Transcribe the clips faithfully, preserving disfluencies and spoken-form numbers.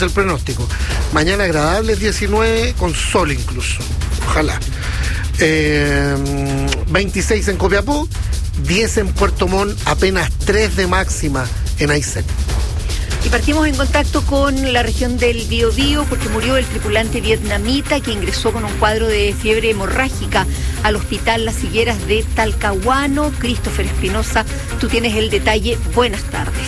el pronóstico. Mañana agradable, diecinueve, con sol incluso. Ojalá. Eh, veintiséis en Copiapó, diez en Puerto Montt, apenas tres de máxima en Aysén. Y partimos en contacto con la región del Biobío porque murió el tripulante vietnamita que ingresó con un cuadro de fiebre hemorrágica al hospital Las Higueras de Talcahuano. Christopher Espinosa, tú tienes el detalle. Buenas tardes.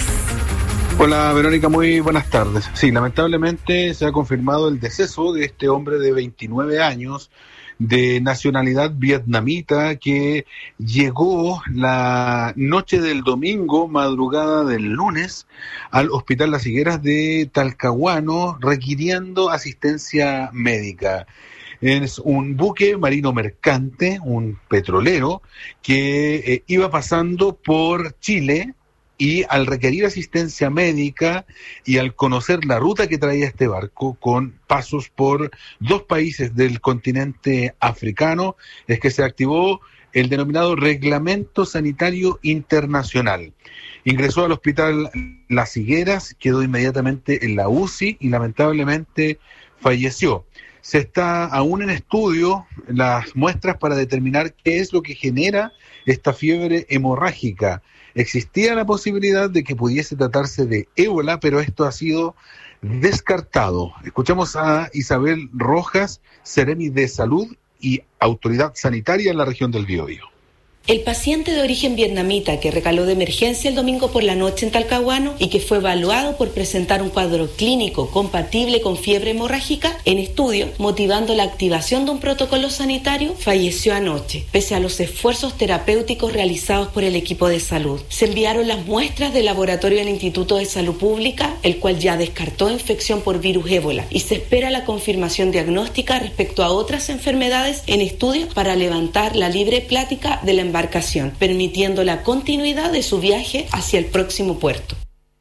Hola Verónica, muy buenas tardes. Sí, lamentablemente se ha confirmado el deceso de este hombre de veintinueve años de nacionalidad vietnamita que llegó la noche del domingo, madrugada del lunes, al Hospital Las Higueras de Talcahuano requiriendo asistencia médica. Es un buque marino mercante, un petrolero, que eh, iba pasando por Chile. Y al requerir asistencia médica y al conocer la ruta que traía este barco con pasos por dos países del continente africano, es que se activó el denominado Reglamento Sanitario Internacional. Ingresó al hospital Las Higueras, quedó inmediatamente en la U C I y lamentablemente falleció. Se está aún en estudio las muestras para determinar qué es lo que genera esta fiebre hemorrágica. Existía la posibilidad de que pudiese tratarse de ébola, pero esto ha sido descartado. Escuchamos a Isabel Rojas, Seremi de Salud y Autoridad Sanitaria en la región del Biobío. El paciente de origen vietnamita que recaló de emergencia el domingo por la noche en Talcahuano y que fue evaluado por presentar un cuadro clínico compatible con fiebre hemorrágica en estudio, motivando la activación de un protocolo sanitario, falleció anoche, pese a los esfuerzos terapéuticos realizados por el equipo de salud. Se enviaron las muestras del laboratorio del Instituto de Salud Pública, el cual ya descartó infección por virus ébola, y se espera la confirmación diagnóstica respecto a otras enfermedades en estudio para levantar la libre plática de la embarcación, permitiendo la continuidad de su viaje hacia el próximo puerto.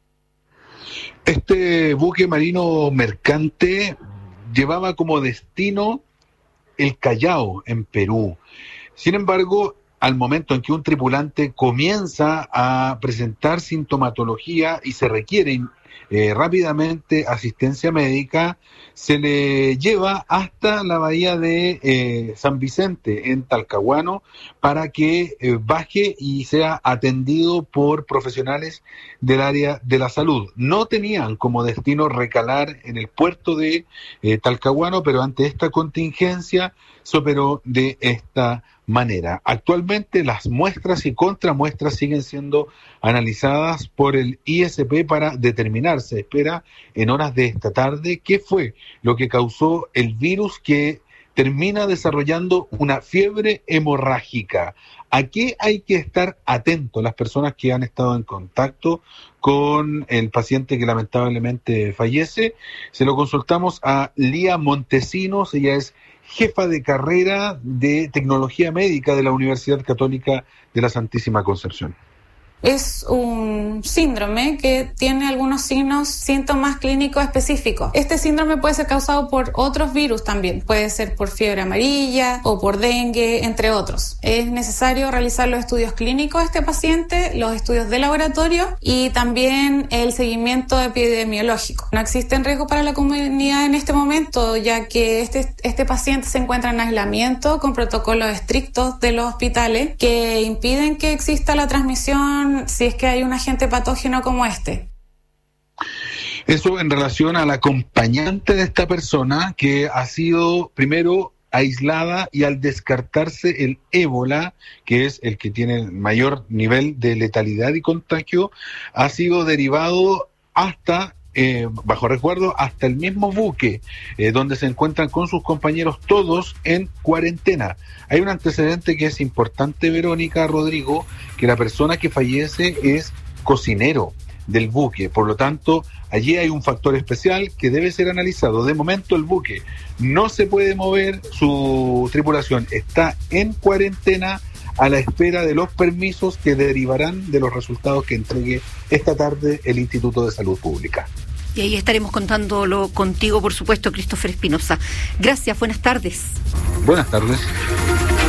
Este buque marino mercante llevaba como destino el Callao, en Perú. Sin embargo, al momento en que un tripulante comienza a presentar sintomatología y se requiere eh, rápidamente asistencia médica, se le lleva hasta la bahía de eh, San Vicente, en Talcahuano, para que eh, baje y sea atendido por profesionales del área de la salud. No tenían como destino recalar en el puerto de eh, Talcahuano, pero ante esta contingencia se operó de esta manera. Actualmente las muestras y contramuestras siguen siendo analizadas por el I S P para determinar, se espera en horas de esta tarde, qué fue lo que causó el virus que termina desarrollando una fiebre hemorrágica. ¿A qué hay que estar atentos las personas que han estado en contacto con el paciente que lamentablemente fallece? Se lo consultamos a Lía Montesinos, ella es jefa de carrera de Tecnología Médica de la Universidad Católica de la Santísima Concepción. Es un síndrome que tiene algunos signos, síntomas clínicos específicos. Este síndrome puede ser causado por otros virus también. Puede ser por fiebre amarilla o por dengue, entre otros. Es necesario realizar los estudios clínicos de este paciente, los estudios de laboratorio y también el seguimiento epidemiológico. No existe riesgo para la comunidad en este momento, ya que este, este paciente se encuentra en aislamiento con protocolos estrictos de los hospitales que impiden que exista la transmisión si es que hay un agente patógeno como este. Eso en relación al acompañante de esta persona que ha sido primero aislada y al descartarse el ébola, que es el que tiene el mayor nivel de letalidad y contagio, ha sido derivado hasta Eh, bajo resguardo hasta el mismo buque eh, donde se encuentran con sus compañeros todos en cuarentena. Hay un antecedente que es importante, Verónica, Rodrigo, que la persona que fallece es cocinero del buque, por lo tanto allí hay un factor especial que debe ser analizado. De momento el buque no se puede mover, su tripulación está en cuarentena a la espera de los permisos que derivarán de los resultados que entregue esta tarde el Instituto de Salud Pública. Y ahí estaremos contándolo contigo, por supuesto, Christopher Espinosa. Gracias, buenas tardes. Buenas tardes.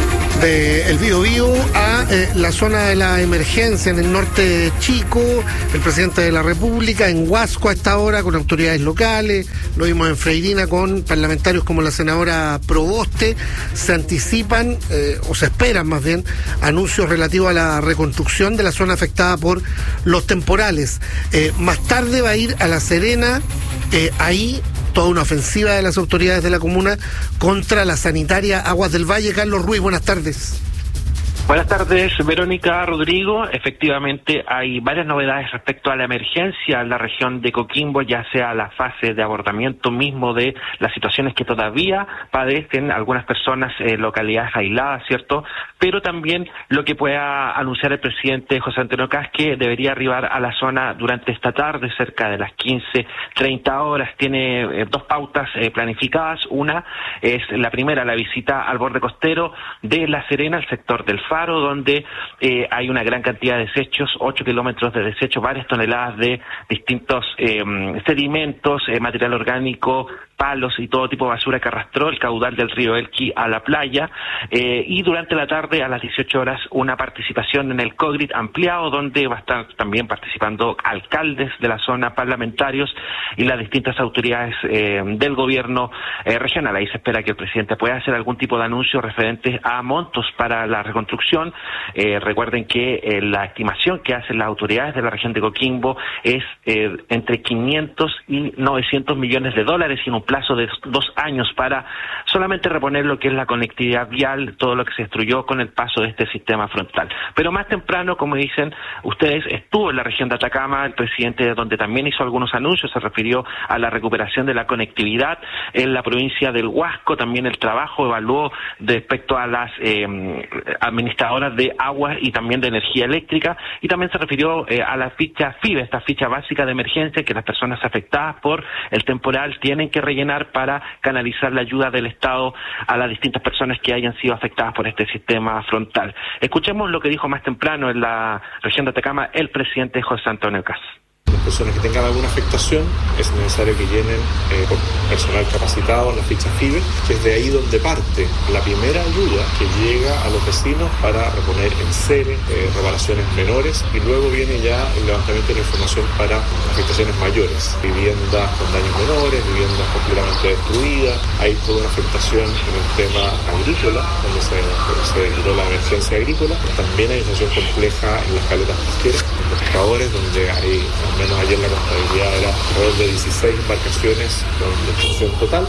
del Biobío a eh, la zona de la emergencia en el norte de Chico, el presidente de la República, en Huasco a esta hora con autoridades locales, lo vimos en Freirina con parlamentarios como la senadora Proboste. Se anticipan, eh, o se esperan más bien, anuncios relativos a la reconstrucción de la zona afectada por los temporales. Eh, más tarde va a ir a La Serena, eh, ahí toda una ofensiva de las autoridades de la comuna contra la sanitaria Aguas del Valle. Carlos Ruiz, buenas tardes. Buenas tardes, Verónica, Rodrigo. Efectivamente, hay varias novedades respecto a la emergencia en la región de Coquimbo, ya sea la fase de abordamiento mismo de las situaciones que todavía padecen algunas personas en localidades aisladas, ¿cierto? Pero también lo que pueda anunciar el presidente José Antonio Kast, que debería arribar a la zona durante esta tarde, cerca de las quince, treinta horas. Tiene eh, dos pautas eh, planificadas. Una es la primera, la visita al borde costero de La Serena, el sector del Faro, donde eh, hay una gran cantidad de desechos, ocho kilómetros de desechos, varias toneladas de distintos eh, sedimentos, eh, material orgánico, palos y todo tipo de basura que arrastró el caudal del río Elqui a la playa, eh, y durante la tarde a las dieciocho horas una participación en el COGRIT ampliado, donde va a estar también participando alcaldes de la zona, parlamentarios y las distintas autoridades eh, del gobierno eh, regional. Ahí se espera que el presidente pueda hacer algún tipo de anuncio referente a montos para la reconstrucción. Eh, recuerden que eh, la estimación que hacen las autoridades de la región de Coquimbo es eh, entre quinientos y novecientos millones de dólares y en un plazo de dos años para solamente reponer lo que es la conectividad vial, todo lo que se destruyó con el paso de este sistema frontal. Pero más temprano, como dicen ustedes, estuvo en la región de Atacama el presidente, donde también hizo algunos anuncios, se refirió a la recuperación de la conectividad en la provincia del Huasco, también el trabajo evaluó respecto a las eh, administradoras de agua y también de energía eléctrica, y también se refirió eh, a la ficha F I B E, esta ficha básica de emergencia que las personas afectadas por el temporal tienen que rellenar para canalizar la ayuda del Estado a las distintas personas que hayan sido afectadas por este sistema frontal. Escuchemos lo que dijo más temprano en la región de Atacama el presidente José Antonio Kast. Las personas que tengan alguna afectación es necesario que llenen eh, por personal capacitado la ficha F I B E, que es de ahí donde parte la primera ayuda que llega a los vecinos para reponer enseres, eh, reparaciones menores, y luego viene ya el levantamiento de la información para afectaciones mayores, viviendas con daños menores, viviendas completamente destruidas. Hay toda una afectación en el tema agrícola, donde se, se declaró la emergencia agrícola. También hay una situación compleja en las caletas pesqueras, en los pescadores, donde hay al menos ayer la contabilidad era alrededor de dieciséis embarcaciones con destrucción total.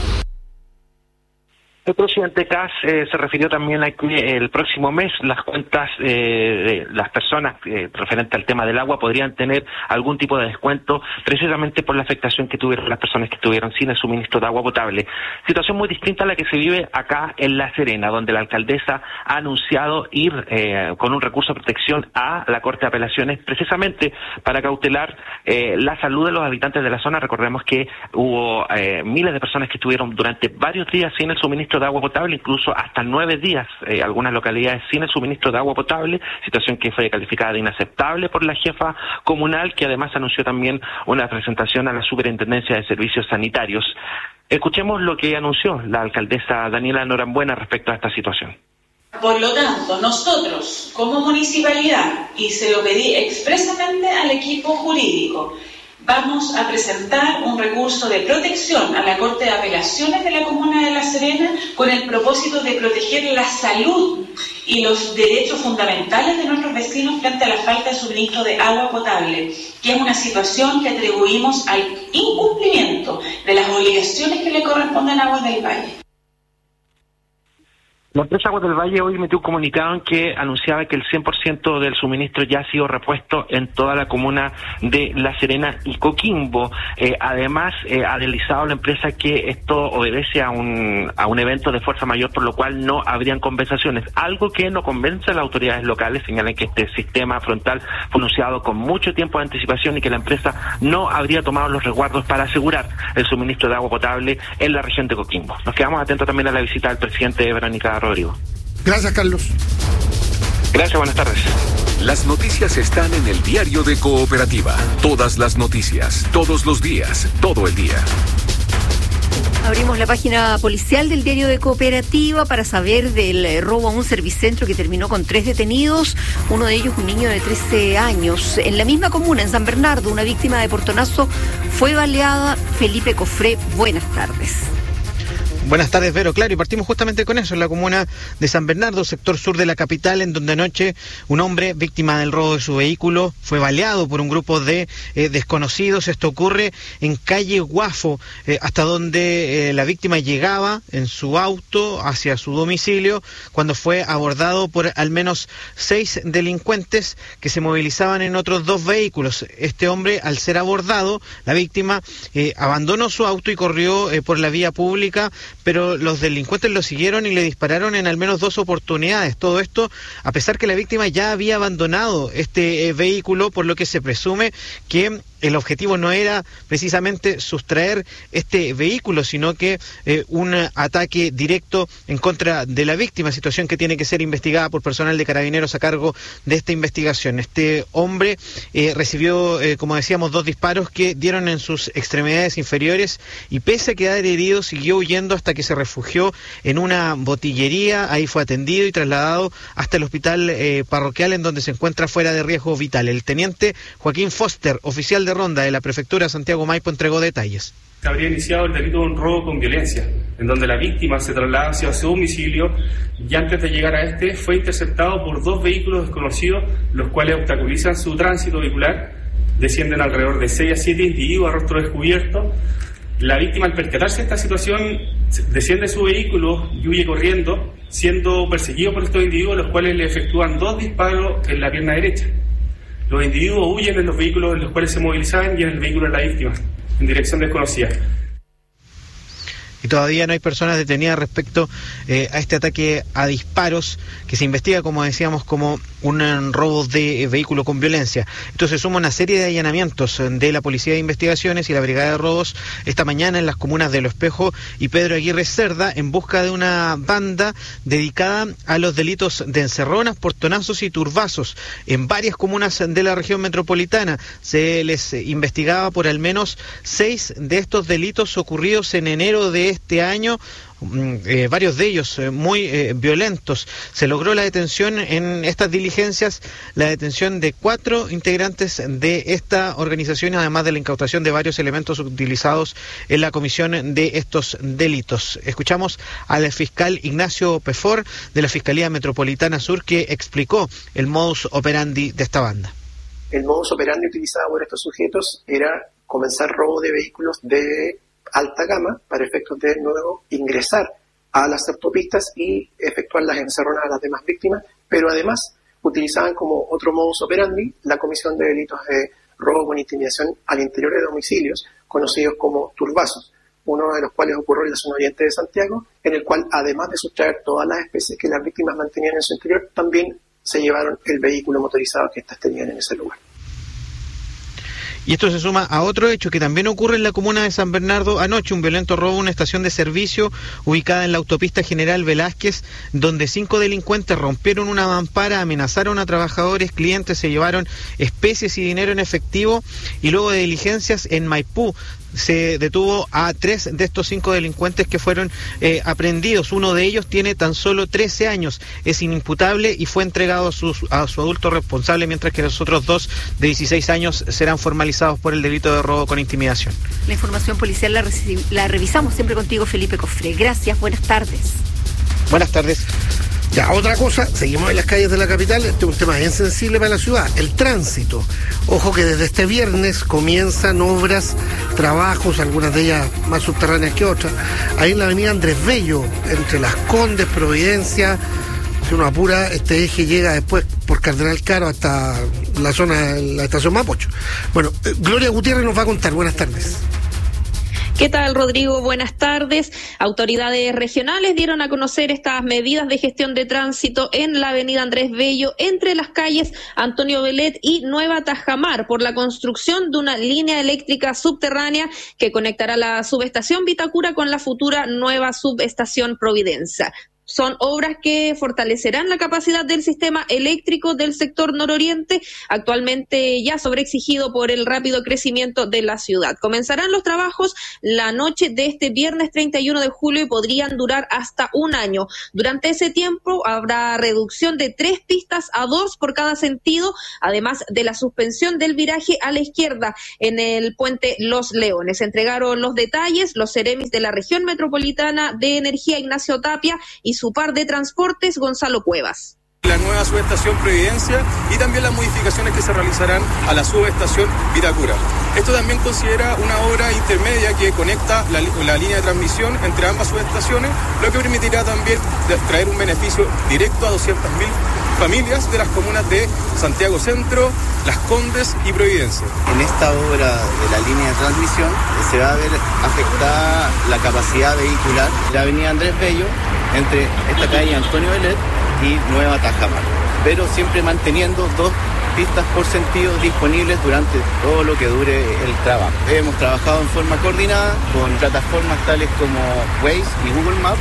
El presidente Kast eh, se refirió también a que el próximo mes las cuentas eh, de las personas eh, referente al tema del agua podrían tener algún tipo de descuento, precisamente por la afectación que tuvieron las personas que estuvieron sin el suministro de agua potable. Situación muy distinta a la que se vive acá en La Serena, donde la alcaldesa ha anunciado ir eh, con un recurso de protección a la Corte de Apelaciones, precisamente para cautelar eh, la salud de los habitantes de la zona. Recordemos que hubo eh, miles de personas que estuvieron durante varios días sin el suministro de agua potable, incluso hasta nueve días, eh, algunas localidades sin el suministro de agua potable, situación que fue calificada de inaceptable por la jefa comunal, que además anunció también una presentación a la Superintendencia de Servicios Sanitarios. Escuchemos lo que anunció la alcaldesa Daniela Norambuena respecto a esta situación. Por lo tanto, nosotros, como municipalidad, y se lo pedí expresamente al equipo jurídico, vamos a presentar un recurso de protección a la Corte de Apelaciones de la Comuna de La Serena con el propósito de proteger la salud y los derechos fundamentales de nuestros vecinos frente a la falta de suministro de agua potable, que es una situación que atribuimos al incumplimiento de las obligaciones que le corresponden a Aguas del Valle. La empresa Aguas del Valle hoy emitió un comunicado en que anunciaba que el cien por ciento del suministro ya ha sido repuesto en toda la comuna de La Serena y Coquimbo. Eh, además, eh, ha deslizado la empresa que esto obedece a un, a un evento de fuerza mayor, por lo cual no habrían compensaciones. Algo que no convence a las autoridades locales. Señalan que este sistema frontal fue anunciado con mucho tiempo de anticipación y que la empresa no habría tomado los resguardos para asegurar el suministro de agua potable en la región de Coquimbo. Nos quedamos atentos también a la visita del presidente Verónica Rodrigo. Gracias, Carlos. Gracias, buenas tardes. Las noticias están en el Diario de Cooperativa. Todas las noticias, todos los días, todo el día. Abrimos la página policial del diario de Cooperativa para saber del robo a un servicentro que terminó con tres detenidos, uno de ellos un niño de trece años. En la misma comuna, en San Bernardo, una víctima de portonazo fue baleada. Felipe Cofré, buenas tardes. Buenas tardes, Vero. Claro, y partimos justamente con eso, en la comuna de San Bernardo, sector sur de la capital, en donde anoche un hombre, víctima del robo de su vehículo, fue baleado por un grupo de eh, desconocidos. Esto ocurre en calle Guafo, eh, hasta donde eh, la víctima llegaba en su auto hacia su domicilio, cuando fue abordado por al menos seis delincuentes que se movilizaban en otros dos vehículos. Este hombre, al ser abordado, la víctima eh, abandonó su auto y corrió eh, por la vía pública, pero los delincuentes lo siguieron y le dispararon en al menos dos oportunidades. Todo esto a pesar que la víctima ya había abandonado este eh, vehículo, por lo que se presume que el objetivo no era precisamente sustraer este vehículo, sino que eh, un ataque directo en contra de la víctima, situación que tiene que ser investigada por personal de Carabineros a cargo de esta investigación. Este hombre eh, recibió, eh, como decíamos, dos disparos que dieron en sus extremidades inferiores y pese a quedar herido, siguió huyendo hasta que se refugió en una botillería. Ahí fue atendido y trasladado hasta el hospital eh, parroquial, en donde se encuentra fuera de riesgo vital. El teniente Joaquín Foster, oficial de ronda de la prefectura Santiago Maipo, entregó detalles. Se habría iniciado el delito de un robo con violencia, en donde la víctima se traslada hacia su domicilio y antes de llegar a este fue interceptado por dos vehículos desconocidos, los cuales obstaculizan su tránsito vehicular. Descienden alrededor de seis a siete individuos a rostro descubierto. La víctima, al percatarse de esta situación, desciende de su vehículo y huye corriendo, siendo perseguido por estos individuos, los cuales le efectúan dos disparos en la pierna derecha. Los individuos huyen en los vehículos en los cuales se movilizaban y en el vehículo de la víctima, en dirección desconocida. Y todavía no hay personas detenidas respecto eh, a este ataque a disparos que se investiga, como decíamos, como un, un robo de eh, vehículo con violencia. Esto se suma a una serie de allanamientos de la Policía de Investigaciones y la Brigada de Robos esta mañana en las comunas de Lo Espejo y Pedro Aguirre Cerda, en busca de una banda dedicada a los delitos de encerronas, portonazos y turbazos. En varias comunas de la región metropolitana se les investigaba por al menos seis de estos delitos ocurridos en enero de este año, eh, varios de ellos eh, muy eh, violentos. Se logró la detención en estas diligencias, la detención de cuatro integrantes de esta organización, además de la incautación de varios elementos utilizados en la comisión de estos delitos. Escuchamos al fiscal Ignacio Pefor de la Fiscalía Metropolitana Sur, que explicó el modus operandi de esta banda. El modus operandi utilizado por estos sujetos era comenzar robo de vehículos de alta gama para efectos de luego ingresar a las autopistas y efectuar las encerronas a las demás víctimas, pero además utilizaban como otro modus operandi la comisión de delitos de robo con intimidación al interior de domicilios, conocidos como turbazos, uno de los cuales ocurrió en la zona oriente de Santiago, en el cual además de sustraer todas las especies que las víctimas mantenían en su interior, también se llevaron el vehículo motorizado que éstas tenían en ese lugar. Y esto se suma a otro hecho que también ocurre en la comuna de San Bernardo anoche, un violento robo a una estación de servicio ubicada en la autopista General Velázquez, donde cinco delincuentes rompieron una mampara, amenazaron a trabajadores, clientes, se llevaron especies y dinero en efectivo, y luego de diligencias en Maipú se detuvo a tres de estos cinco delincuentes que fueron eh, aprehendidos. Uno de ellos tiene tan solo trece años, es inimputable y fue entregado a su, a su adulto responsable, mientras que los otros dos de dieciséis años serán formalizados por el delito de robo con intimidación. La información policial la, la revisamos siempre contigo, Felipe Cofré. Gracias, buenas tardes. Buenas tardes. Ya, otra cosa, seguimos en las calles de la capital, este es un tema bien sensible para la ciudad, el tránsito. Ojo que desde este viernes comienzan obras, trabajos, algunas de ellas más subterráneas que otras, ahí en la avenida Andrés Bello, entre Las Condes, Providencia. Si uno apura, este eje llega después por Cardenal Caro hasta la zona de la estación Mapocho. Bueno, Gloria Gutiérrez nos va a contar, buenas tardes. ¿Qué tal, Rodrigo? Buenas tardes. Autoridades regionales dieron a conocer estas medidas de gestión de tránsito en la avenida Andrés Bello, entre las calles Antonio Velet y Nueva Tajamar, por la construcción de una línea eléctrica subterránea que conectará la subestación Vitacura con la futura nueva subestación Providencia. Son obras que fortalecerán la capacidad del sistema eléctrico del sector nororiente, actualmente ya sobreexigido por el rápido crecimiento de la ciudad. Comenzarán los trabajos la noche de este viernes treinta y uno de julio y podrían durar hasta un año. Durante ese tiempo habrá reducción de tres pistas a dos por cada sentido, además de la suspensión del viraje a la izquierda en el puente Los Leones. Entregaron los detalles los seremis de la región metropolitana de Energía, Ignacio Tapia, y su par de transportes, Gonzalo Cuevas. La nueva subestación Providencia y también las modificaciones que se realizarán a la subestación Vitacura. Esto también considera una obra intermedia que conecta la, la línea de transmisión entre ambas subestaciones, lo que permitirá también traer un beneficio directo a doscientas mil familias de las comunas de Santiago Centro, Las Condes y Providencia. En esta obra de la línea de transmisión se va a ver afectada la capacidad vehicular de la avenida Andrés Bello entre esta calle Antonio Belet y Nueva Tajamar, pero siempre manteniendo dos pistas por sentido disponibles durante todo lo que dure el trabajo. Hemos trabajado en forma coordinada con plataformas tales como Waze y Google Maps.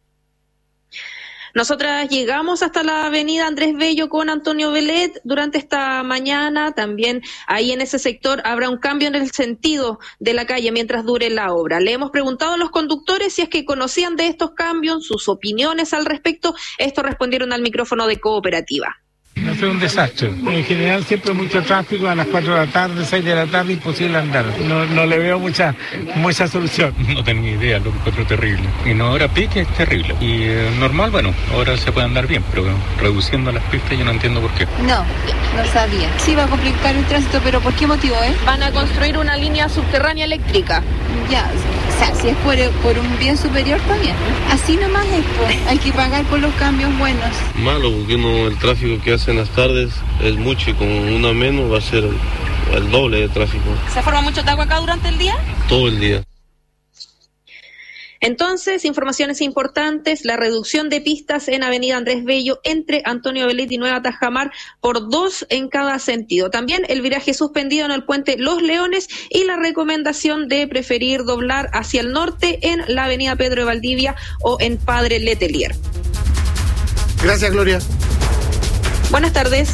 Nosotras llegamos hasta la avenida Andrés Bello con Antonio Belet durante esta mañana. También ahí en ese sector habrá un cambio en el sentido de la calle mientras dure la obra. Le hemos preguntado a los conductores si es que conocían de estos cambios, sus opiniones al respecto. Estos respondieron al micrófono de Cooperativa. No fue un desastre. En general siempre mucho tráfico, a las cuatro de la tarde, seis de la tarde, imposible andar. No, no le veo mucha mucha solución. No tenía idea, lo encuentro terrible. Y no, ahora pique es terrible. Y eh, normal, bueno, ahora se puede andar bien, pero reduciendo las pistas yo no entiendo por qué. No, no sabía. Sí va a complicar el tránsito, pero ¿por qué motivo es? Eh? Van a construir una línea subterránea eléctrica. Ya, o sea, si es por, por un bien superior, está bien. Así nomás es, pues. Hay que pagar por los cambios buenos. Malo, porque uno, el tráfico que hace en las tardes es mucho y con una menos va a ser el, el doble de tráfico. ¿Se forma mucho agua acá durante el día? Todo el día. Entonces, informaciones importantes, la reducción de pistas en Avenida Andrés Bello entre Antonio Belet y Nueva Tajamar por dos en cada sentido. También el viraje suspendido en el puente Los Leones y la recomendación de preferir doblar hacia el norte en la Avenida Pedro de Valdivia o en Padre Letelier. Gracias, Gloria. Buenas tardes.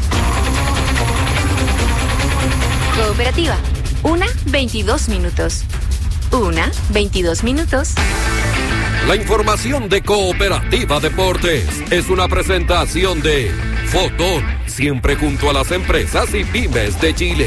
Cooperativa, una veintidós minutos. Una veintidós minutos. La información de Cooperativa Deportes es una presentación de Fotón, siempre junto a las empresas y pymes de Chile.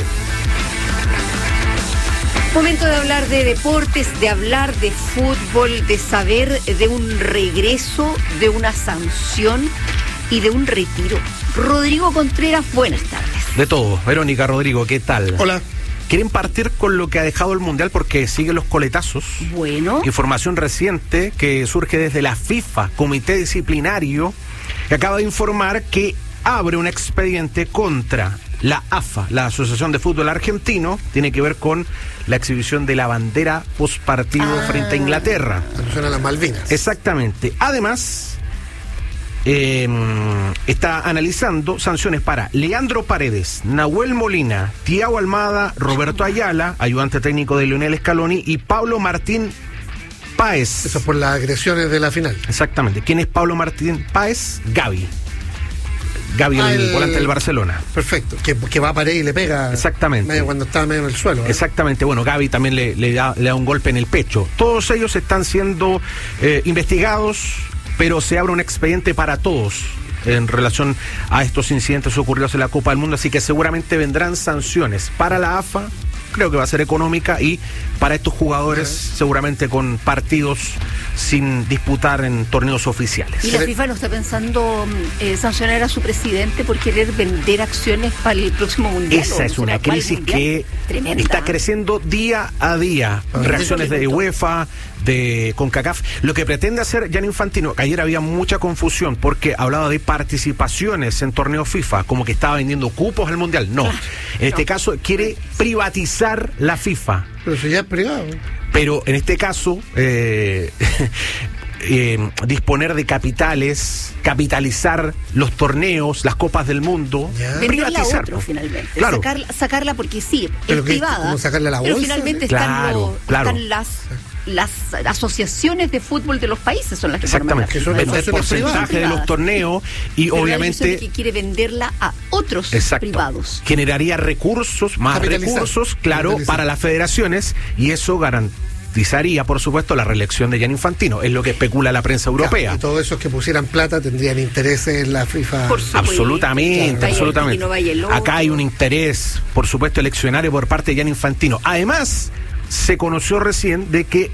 Momento de hablar de deportes, de hablar de fútbol, de saber de un regreso, de una sanción y de un retiro. Rodrigo Contreras, buenas tardes. De todo. Verónica, Rodrigo, ¿qué tal? Hola. ¿Quieren partir con lo que ha dejado el Mundial? Porque siguen los coletazos. Bueno. Información reciente que surge desde la FIFA, Comité Disciplinario, que acaba de informar que abre un expediente contra la A F A, la Asociación de Fútbol Argentino. Tiene que ver con la exhibición de la bandera postpartido ah, frente a Inglaterra. Alusión a las Malvinas. Exactamente. Además, Eh, está analizando sanciones para Leandro Paredes, Nahuel Molina, Thiago Almada, Roberto Ayala, ayudante técnico de Lionel Scaloni, y Pablo Martín Páez. Eso por las agresiones de la final. Exactamente. ¿Quién es Pablo Martín Páez? Gavi. Gavi, ah, el, el volante del Barcelona. Perfecto. Que, que va a Paredes y le pega. Exactamente. Medio cuando está medio en el suelo. ¿eh? Exactamente. Bueno, Gavi también le, le, da, le da un golpe en el pecho. Todos ellos están siendo eh, investigados, pero se abre un expediente para todos en relación a estos incidentes ocurridos en la Copa del Mundo, así que seguramente vendrán sanciones para la A F A, creo que va a ser económica, y para estos jugadores seguramente con partidos sin disputar en torneos oficiales. Y la FIFA no está pensando eh, sancionar a su presidente por querer vender acciones para el próximo Mundial. Esa es una crisis que tremenda, está creciendo día a día. Reacciones de UEFA, de CONCACAF. Lo que pretende hacer Gianni Infantino, que ayer había mucha confusión porque hablaba de participaciones en torneos FIFA, como que estaba vendiendo cupos al Mundial. No, claro, en este no. caso quiere privatizar la FIFA. Pero eso ya es privado. Pero en este caso, eh, eh, disponer de capitales, capitalizar los torneos, las copas del mundo, ya. privatizar. Otro, finalmente. Claro. Sacarla, sacarla porque sí, pero es que, privada. ¿Cómo sacarle la bolsa? Pero finalmente claro, están, lo, claro. están las... las asociaciones de fútbol de los países son las que exactamente, que son vender porcentaje de los torneos y pero obviamente que quiere venderla a otros exacto, privados. Generaría recursos, más recursos, claro, para las federaciones y eso garantizaría, por supuesto, la reelección de Gianni Infantino, es lo que especula la prensa europea. Claro, y todos esos que pusieran plata tendrían intereses en la FIFA. Por supuesto. Absolutamente, claro. absolutamente. No acá hay un interés, por supuesto, eleccionario por parte de Gianni Infantino. Además, se conoció recién de que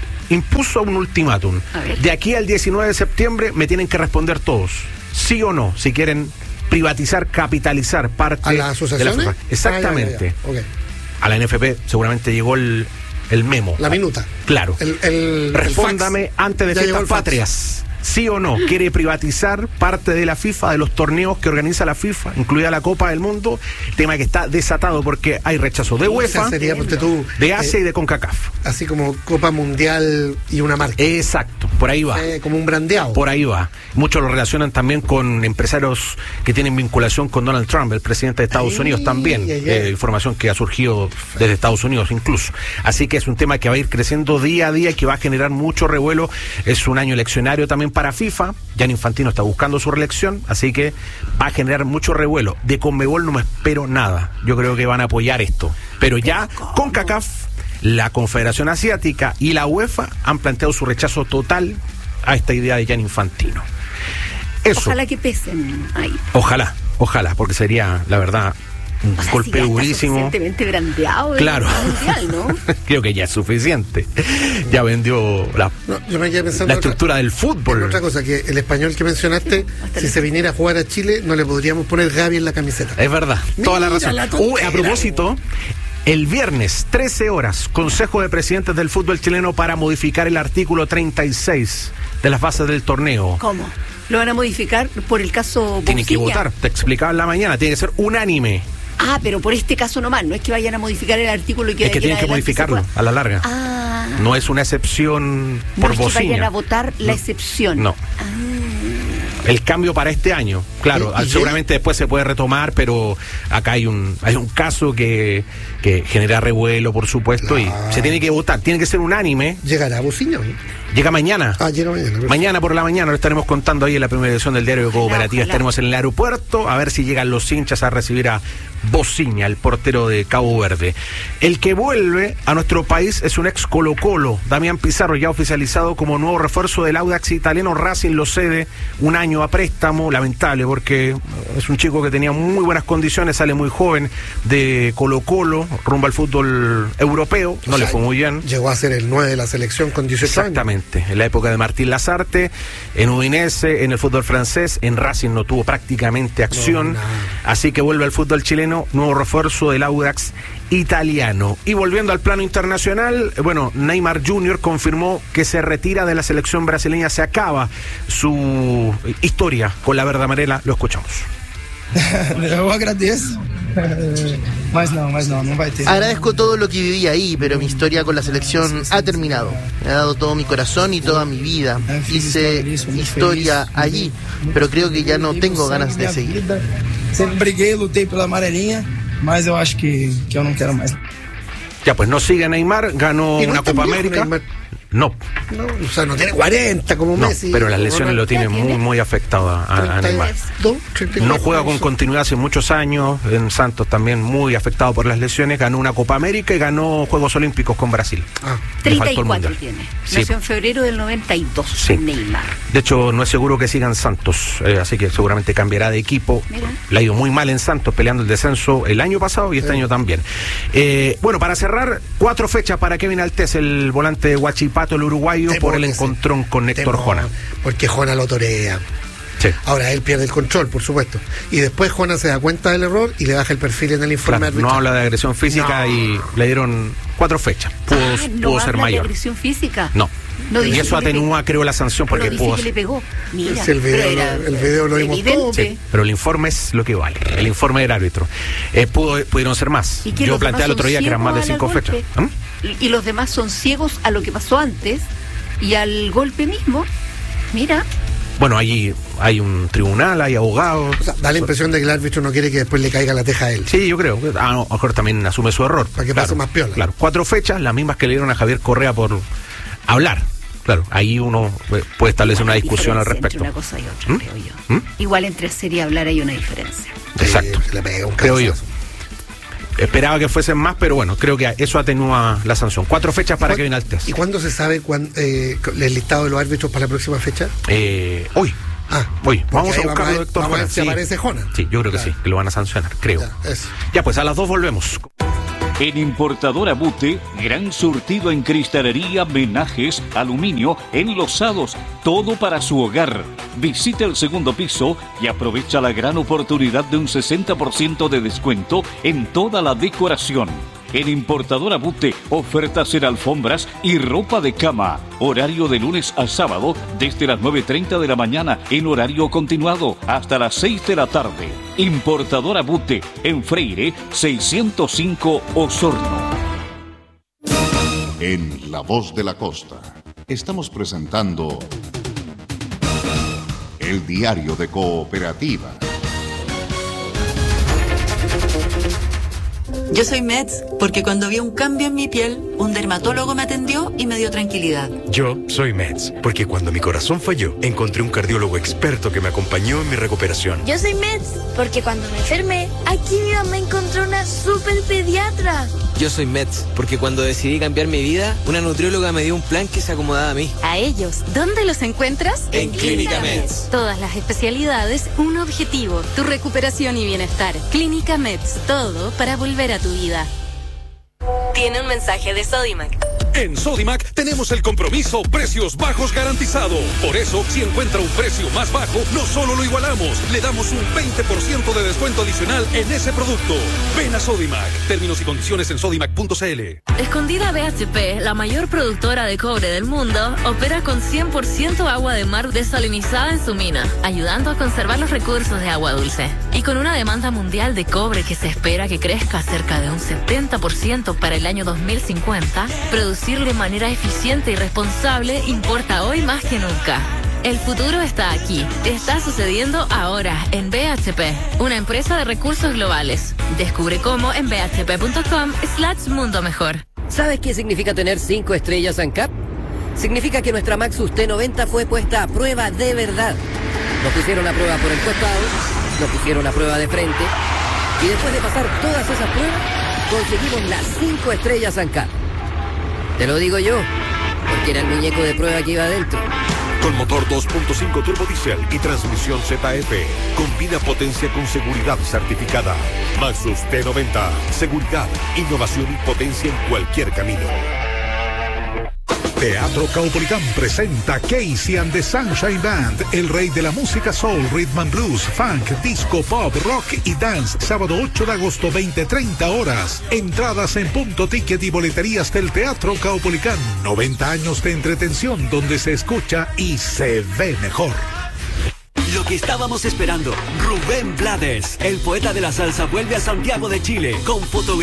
impuso un ultimátum. De aquí al diecinueve de septiembre me tienen que responder todos, sí o no, si quieren privatizar, capitalizar parte ¿A las asociaciones? de la FIFA. Exactamente. Ah, ya, ya, ya. Okay. A la N F P seguramente llegó el, el memo. La minuta. Claro. El, el, Respóndame el antes de fiestas patrias. ¿Sí o no? ¿Quiere privatizar parte de la FIFA, de los torneos que organiza la FIFA, incluida la Copa del Mundo? Tema que está desatado porque hay rechazo de UEFA, sería, tú, de Asia eh, y de CONCACAF. Así como Copa Mundial y una marca. Exacto, por ahí va. Eh, como un brandeado. Por ahí va. Muchos lo relacionan también con empresarios que tienen vinculación con Donald Trump, el presidente de Estados ay, Unidos también. Ay, ay. Eh, información que ha surgido desde Estados Unidos incluso. Así que es un tema que va a ir creciendo día a día y que va a generar mucho revuelo. Es un año eleccionario también para FIFA. Gianni Infantino está buscando su reelección, así que va a generar mucho revuelo. De Conmebol no me espero nada. Yo creo que van a apoyar esto. Pero ya CONCACAF, la Confederación Asiática y la UEFA han planteado su rechazo total a esta idea de Gianni Infantino. Eso. Ojalá que pesen ahí. Ojalá, ojalá, porque sería, la verdad, un o sea, golpe si durísimo. Suficientemente brandeado claro. Mundial, ¿no? Creo que ya es suficiente. Ya vendió la, no, yo me quedé pensando la estructura otra, del fútbol. Otra cosa, que el español que mencionaste, sí, si se viniera a jugar a Chile, no le podríamos poner Gaby en la camiseta. Es verdad, Mira toda la razón. La uh, a propósito, el viernes, trece horas, Consejo de Presidentes del Fútbol Chileno para modificar el artículo treinta y seis de las bases del torneo. ¿Cómo? ¿Lo van a modificar por el caso Tienen que votar, te explicaba en la mañana, tiene que ser unánime. Ah, pero por este caso nomás, no es que vayan a modificar el artículo y que es que tienen que modificarlo a la larga. Ah. No es una excepción por no es bocina. Que vayan a votar la excepción. No. Ah. El cambio para este año, claro, ¿Y, y seguramente después se puede retomar, pero acá hay un hay un caso que, que genera revuelo, por supuesto, claro. Y se tiene que votar, tiene que ser unánime. ¿Llegará a Bocina? Llega mañana. Ah, llega mañana. Perfecto. Mañana por la mañana lo estaremos contando ahí en la primera edición del Diario de Cooperativa. Ojalá. Estaremos en el aeropuerto a ver si llegan los hinchas a recibir a Bociña, el portero de Cabo Verde. El que vuelve a nuestro país es un ex Colo-Colo, Damián Pizarro, ya oficializado como nuevo refuerzo del Audax italiano. Racing lo cede un año a préstamo, lamentable porque es un chico que tenía muy buenas condiciones, sale muy joven de Colo-Colo, rumbo al fútbol europeo, no o sea, le fue muy bien. Llegó a ser el nueve de la selección con dieciocho Exactamente, años. En la época de Martín Lazarte, en Udinese, en el fútbol francés, en Racing no tuvo prácticamente acción, no, así que vuelve al fútbol chileno, nuevo refuerzo del Audax italiano. Y volviendo al plano internacional, bueno, Neymar junior confirmó que se retira de la selección brasileña, se acaba su historia con la verde amarela, lo escuchamos. Eu agradeço, mas não, mas não, não vai ter. Agradezco todo lo que viví ahí, pero mi historia con la selección ha terminado. Me ha dado todo mi corazón y toda mi vida. Hice historia allí, pero creo que ya no tengo ganas de seguir. Sempre briguei, lutei pela amarelinha, mas eu acho que, que eu não quero mais. Ya, pues no sigue Neymar, ganó no una Copa América. Neymar. No. no. O sea, no tiene cuarenta como no, Messi. Pero las lesiones lo tienen muy, muy afectado a, a Neymar. No juega con continuidad hace muchos años. En Santos también muy afectado por las lesiones. Ganó una Copa América y ganó Juegos Olímpicos con Brasil. Ah. treinta y cuatro tiene. Nació sí. en febrero del noventa y dos. Sí. Neymar. De hecho, no es seguro que siga en Santos. Eh, así que seguramente cambiará de equipo. Mira. Le ha ido muy mal en Santos peleando el descenso el año pasado y este sí. año también. Eh, bueno, para cerrar, cuatro fechas para Kevin Altés, el volante de Huachipato, el uruguayo, por el encontrón con Héctor Jona. Porque Jona lo torea. Sí. Ahora él pierde el control, por supuesto. Y después Jona se da cuenta del error y le baja el perfil en el informe claro, no habla de agresión física no. Y le dieron cuatro fechas. Pudo, ah, no pudo ser habla mayor. De agresión física. No. No y eso atenúa, creo, la sanción porque dice pudo. Que le pegó. Mira, si el video, lo, el video lo vimos todo. Sí, pero el informe es lo que vale. El informe del árbitro. Eh, pudo, pudieron ser más. Yo planteé el otro día que eran más de cinco fechas. ¿Mm? Y los demás son ciegos a lo que pasó antes y al golpe mismo. Mira. Bueno, allí hay un tribunal, hay abogados. O sea, da la impresión de que el árbitro no quiere que después le caiga la teja a él. Sí, yo creo. A lo mejor también asume su error. Para que claro, pase más piola. Claro, cuatro fechas, las mismas que le dieron a Javier Correa por hablar. Claro, ahí uno puede establecer una discusión al respecto. Entre una cosa y otra, ¿Mm? creo yo. ¿Mm? Igual entre hacer y hablar hay una diferencia. Exacto, le pega un creo yo. cabezazo. Esperaba que fuesen más, pero bueno, creo que eso atenúa la sanción. Cuatro fechas para Kevin Altés. ¿Y cuándo se sabe cuán, eh, el listado de los árbitros para la próxima fecha? Eh, hoy. Ah, hoy. Vamos a ahí buscarlo, vamos a ver- Héctor vamos a ver Jona. si aparece Jona. Sí, yo creo que Claro. sí, que lo van a sancionar, creo. Ya, eso. Ya, pues a las dos volvemos. En Importadora Bute, gran surtido en cristalería, menajes, aluminio, enlosados, todo para su hogar. Visite el segundo piso y aprovecha la gran oportunidad de un sesenta por ciento de descuento en toda la decoración. En Importadora Bute, ofertas en alfombras y ropa de cama. Horario de lunes a sábado, desde las nueve y treinta de la mañana, en horario continuado, hasta las seis de la tarde. Importadora Bute, en Freire, seiscientos cinco, Osorno. En La Voz de la Costa, estamos presentando el diario de Cooperativa. Yo soy Meds porque cuando vi un cambio en mi piel, un dermatólogo me atendió y me dio tranquilidad. Yo soy Meds porque cuando mi corazón falló, encontré un cardiólogo experto que me acompañó en mi recuperación. Yo soy Meds porque cuando me enfermé, aquí mi mamá encontró una super pediatra. Yo soy Meds porque cuando decidí cambiar mi vida, una nutrióloga me dio un plan que se acomodaba a mí. A ellos, ¿dónde los encuentras? En Clínica Meds. Todas las especialidades, un objetivo, tu recuperación y bienestar. Clínica Meds, todo para volver a tu vida. Tiene un mensaje de Sodimac. En Sodimac tenemos el compromiso precios bajos garantizado. Por eso, si encuentra un precio más bajo, no solo lo igualamos, le damos un veinte por ciento de descuento adicional en ese producto. Ven a Sodimac. Términos y condiciones en sodimac punto c l. Escondida B H P, la mayor productora de cobre del mundo, opera con cien por ciento agua de mar desalinizada en su mina, ayudando a conservar los recursos de agua dulce. Y con una demanda mundial de cobre que se espera que crezca cerca de un setenta por ciento para el año dos mil cincuenta, producir de manera eficiente y responsable importa hoy más que nunca. El futuro está aquí. Está sucediendo ahora en B H P, una empresa de recursos globales. Descubre cómo en b h p punto com slash mundo mejor. ¿Sabes qué significa tener cinco estrellas ANCAP? Significa que nuestra Maxus T noventa fue puesta a prueba de verdad. Nos pusieron a prueba por el costado, nos pusieron a prueba de frente, y después de pasar todas esas pruebas, conseguimos las cinco estrellas ANCAP. Te lo digo yo, porque era el muñeco de prueba que iba adentro. Con motor dos punto cinco turbo diésel y transmisión Z F. Combina potencia con seguridad certificada. Maxus T noventa. Seguridad, innovación y potencia en cualquier camino. Teatro Caupolicán presenta Casey and the Sunshine Band, el rey de la música soul, rhythm and blues, funk, disco, pop, rock y dance. Sábado ocho de agosto, veinte treinta horas. Entradas en punto ticket y boleterías del Teatro Caupolicán. noventa años de entretención donde se escucha y se ve mejor. Lo que estábamos esperando, Rubén Blades, el poeta de la salsa, vuelve a Santiago de Chile con fotografías.